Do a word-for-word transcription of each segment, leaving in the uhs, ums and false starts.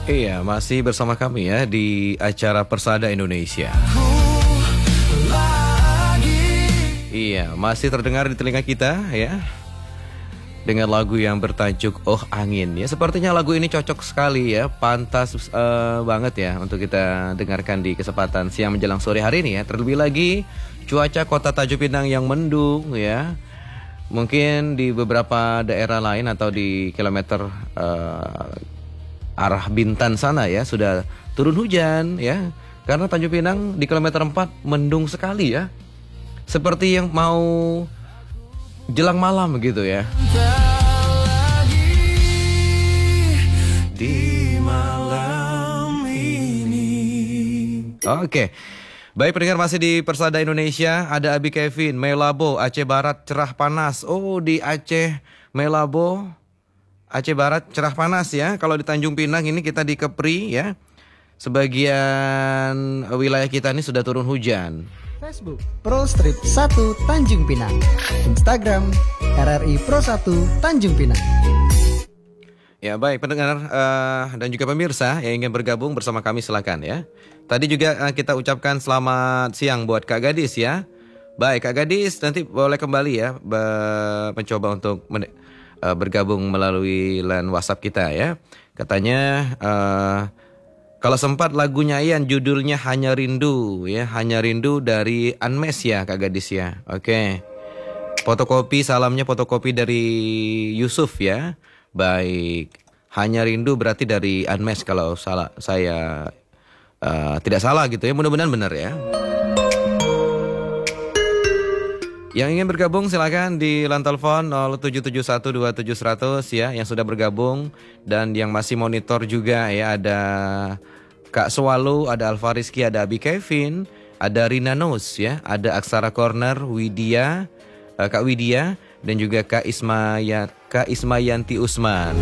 Iya, masih bersama kami ya di acara Persada Indonesia. Iya, masih terdengar di telinga kita ya dengan lagu yang bertajuk Oh Angin ya. Sepertinya lagu ini cocok sekali ya, pantas uh, banget ya untuk kita dengarkan di kesempatan siang menjelang sore hari ini ya. Terlebih lagi cuaca kota Tanjung Pinang yang mendung ya. Mungkin di beberapa daerah lain atau di kilometer uh, arah Bintan sana ya sudah turun hujan ya. Karena Tanjung Pinang di kilometer empat mendung sekali ya. Seperti yang mau jelang malam gitu ya. Di malam ini. Oke. Baik pendengar, masih di Persada Indonesia. Ada Abi Kevin, Melabo, Aceh Barat cerah panas. Oh, di Aceh Melabo, Aceh Barat cerah panas ya. Kalau di Tanjung Pinang ini kita di Kepri ya, sebagian wilayah kita ini sudah turun hujan. Facebook Pro Strip satu Tanjung Pinang, Instagram R R I Pro satu Tanjung Pinang. Ya baik pendengar uh, dan juga pemirsa yang ingin bergabung bersama kami silakan ya. Tadi juga uh, kita ucapkan selamat siang buat Kak Gadis ya. Baik Kak Gadis, nanti boleh kembali ya be- mencoba untuk men- uh, bergabung melalui line WhatsApp kita ya. Katanya uh, kalau sempat lagunya Ian judulnya Hanya Rindu ya, Hanya Rindu dari Unmesh ya Kak Gadis ya. Oke. Fotokopi salamnya fotokopi dari Yusuf ya. Baik, Hanya Rindu berarti dari Unmesh kalau salah saya uh, tidak salah gitu ya. Mudah-mudahan benar ya. Yang ingin bergabung silakan di line telepon nol tujuh tujuh satu dua tujuh seratus ya, yang sudah bergabung dan yang masih monitor juga ya, ada Kak Swalu, ada Alfa Rizky, ada Abi Kevin, ada Rina Nus ya, ada Aksara Corner, Widya, uh, Kak Widya dan juga Kak Ismaya, Kak Ismayanti Usman.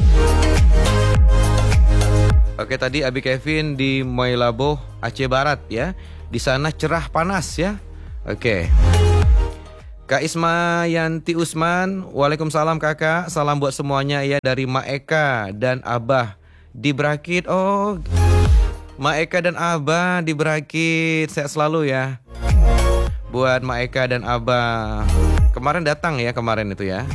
Oke, tadi Abi Kevin di Moilabo, Aceh Barat ya. Di sana cerah panas ya. Oke. Kak Ismayanti Usman, waalaikumsalam kakak. Salam buat semuanya ya dari Ma Eka dan Abah di Berakit. Oh, Ma Eka dan Abah di Berakit. Sehat selalu ya. Buat Ma Eka dan Abah. Kemarin datang ya, kemarin itu ya.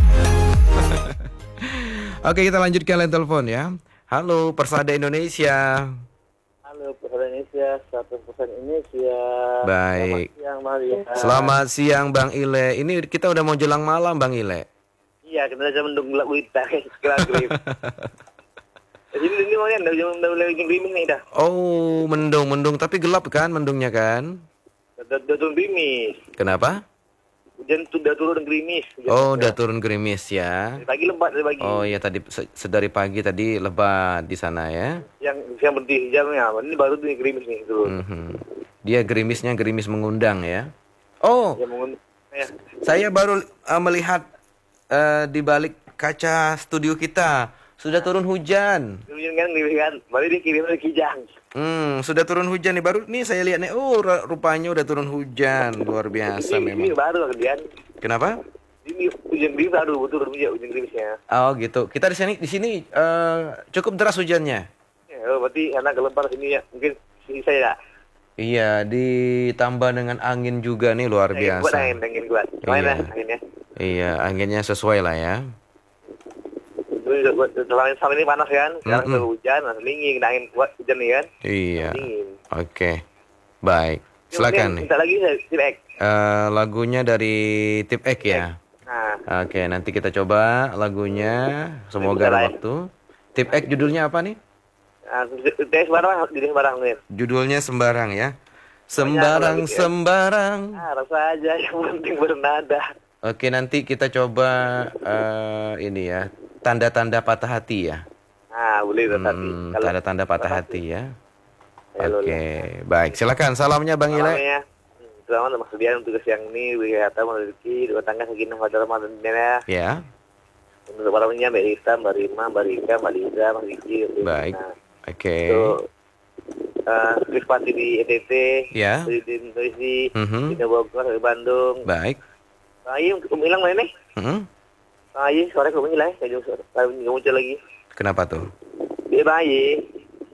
Oke, kita lanjutkan line telepon ya. Halo, Persada Indonesia. Halo, Persada Indonesia, seratus persen Indonesia. Baik. Selamat siang, Maria. Selamat siang, Bang Ile. Ini kita udah mau jelang malam, Bang Ile. Iya, kita udah mendung lagu kita. Gelap-gelip. Jadi ini mau kan, udah mulai gerimis nih dah. Oh, mendung, mendung. Tapi gelap kan mendungnya kan? Udah turun gerimis. Kenapa? Hujan sudah turun gerimis. Oh, udah turun gerimis ya. Dari pagi lebat dari pagi. Oh iya, tadi sedari pagi tadi lebat di sana ya. Yang yang berhenti jamnya, ini baru nih gerimis nih turun. Mm-hmm. Dia gerimisnya gerimis mengundang ya. Oh, Ya, mengun- ya. saya baru uh, melihat uh, di balik kaca studio kita sudah turun hujan. Hujan kan, gerimis kan. Baru dikirim dari Kijang. Hmm, sudah turun hujan nih, baru nih saya lihat nih. Oh, rupanya udah turun hujan, luar biasa Ini, memang. ini baru kemudian. Kenapa? Ini hujan gerimis baru turun hujan hujan gerimisnya. Oh gitu. Kita di sini di sini uh, cukup deras hujannya. Ya, oh, berarti karena gelempar sini ya, mungkin sini saya. Iya, ditambah dengan angin juga nih luar Angin kuat, biasa. angin, angin kuat. Gimana Iya. anginnya? Iya, anginnya sesuai lah ya. Selama selama ini panas kan, sekarang Mm-mm. mm hujan, langsung dingin, angin kuat hujan nih kan. Iya. Dingin. Oke. Baik. Silakan nih. Minta lagi saya Silek. Eh, lagunya dari Tip X ya. Nah, Oke, nanti kita coba lagunya. Semoga Bentar ada ya. waktu. Tip X judulnya apa nih? nah tes barang, jadi barang nih. Judulnya Sembarang ya. apa Sembarang, lagu ya? sembarang. Ah, rasa aja yang penting bernada. Oke, nanti kita coba eh, ini ya. Tanda-tanda patah hati ya. Nah, boleh tuh tadi. Hmm, Kalau tanda-tanda patah hati ya. Halo, Oke, baik. Silakan salamnya Bang Ile. Salamnya. Hmm, Selamat Mas Dian untuk siang ini, wisata rezeki, dua tangga sekinah pada Ramadan ya. Ya, Untuk para penyanyi Mbak Rita, Mbak Rima, Mbak Rika, Mbak Liza, Mbak Riki. baik. Nah, Oke. Untuk uh, Krispati di E T T, Ya. di Indonesia, Mhm. di Bogor, di Bandung. Baik. Pak Ayi, kamu hilang mana nih? Mhm. Pak Ayi, sore kamu hilang, kamu nggak muncul lagi. Kenapa tuh? Dia Pak Ayi,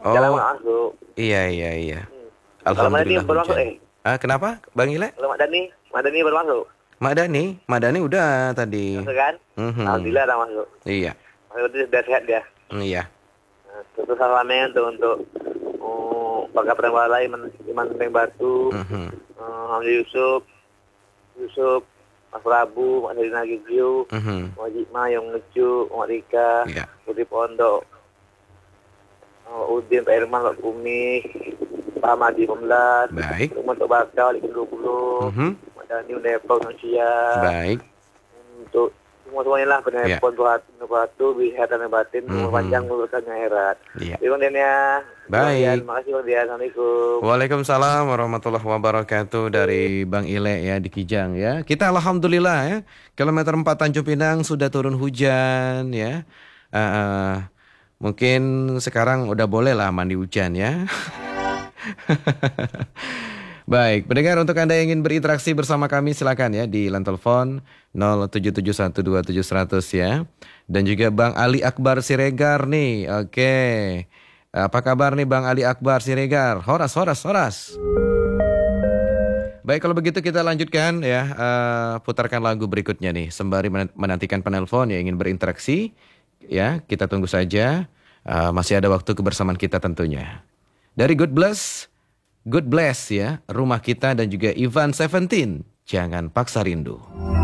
Jalan Oh, nggak masuk. iya iya iya. Kalau Mak Dani Alhamdulillah baru masuk hujan. eh. Ah, kenapa, Bang Ile? Kalau Mak Dani, Mak Dani baru masuk. Mak Dani, Mak Dani udah tadi. Masuk kan? Mhm. Alhamdulillah dah masuk. Iya, Berarti sudah sehat dia. iya. Nah, terus salamnya untuk untuk oh, Bangka Prembalai, Iman Iman Teng Batu, Mhm. eh, Hamdi Yusuf, Yusuf, Mas Prabu, Mas Herina Gigio, Mhm. Mas Jikma, Yang Ngecu, Mak Rika, Iya. Putri Pondok, oh, Udin, Pak Irman, Pak Umi, Pak Madi Pembelas, Baik. Rumah Tok Bakal, Ibu dua puluh, Mhm. Mak Dani, Undepok, Nusia, Baik. untuk semua-semuanya lah, Iya. penelpon, buat Nubatu, Bihat, dan Batin, umur Mhm. panjang, lulusan akhirat. Iya. Terima kasih, ya. Baik. Terima kasih, Bang Dian. Assalamualaikum. Waalaikumsalam warahmatullahi wabarakatuh dari Bang Ile ya di Kijang ya. Kita alhamdulillah ya. Kilometer empat Tanjung Pinang sudah turun hujan ya. Eh, eh, mungkin sekarang udah boleh lah mandi hujan ya. Baik, pendengar untuk Anda yang ingin berinteraksi bersama kami silakan ya di line telepon nol tujuh tujuh satu dua tujuh seratus ya. Dan juga Bang Ali Akbar Siregar nih. Oke. Apa kabar nih Bang Ali Akbar Siregar? Horas, horas, horas. Baik, kalau begitu kita lanjutkan ya. eh, putarkan lagu berikutnya nih. Sembari men- menantikan penelpon yang ingin berinteraksi. Ya, kita tunggu saja. Eh, masih ada waktu kebersamaan kita tentunya. Dari Good Bless, Good Bless ya. Rumah Kita dan juga Ivan Seventeen. Jangan Paksa Rindu.